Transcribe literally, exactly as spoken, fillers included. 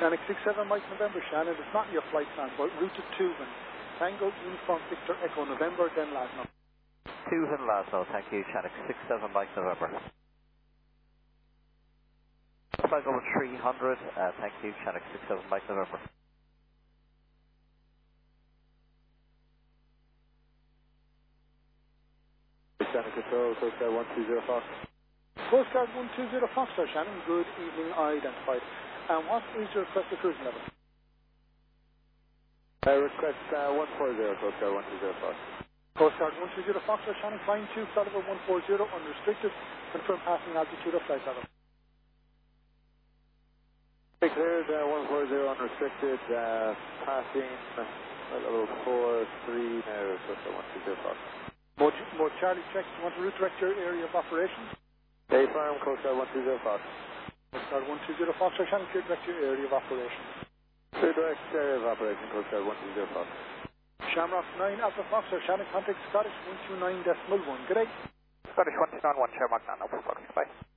Shannon six seven Mike November, Shannon, it's not your flight plan, but route to Tuvan. Tango Uniform Victor Echo November, then last number. Tuvan last now, thank you, Shannon six seven Mike November. Flight over three hundred, uh, thank you, Shannon six seven Mike November. Shannon Control, Coast Guard one two zero Fox. Coast Guard one two zero Foxtrot, Shannon, good evening, identified. And what is your requested cruising level? I request uh, one four zero, Coast Guard one two zero Fox. Coast Guard one two zero Foxtrot, Shannon, flying to flight level one four zero, unrestricted, confirm passing altitude of flight level. Cleared, uh, one four zero unrestricted, uh, passing flight level four three now, Coast Guard one two zero Fox. Mode, mode Charlie check, do you want to redirect your area of operations? Day Farm, Coast Guard one two zero Fox. Coast Guard one two zero Fox, Shannon, clear direct your area of operations. Clear direct area of operation, Coast Guard one two zero Fox. Shamrock nine Alpha Fox, Shannon, contact Scottish one two nine decimal one. Good day. Scottish one two nine one, Shamrock nine Alpha Fox, bye.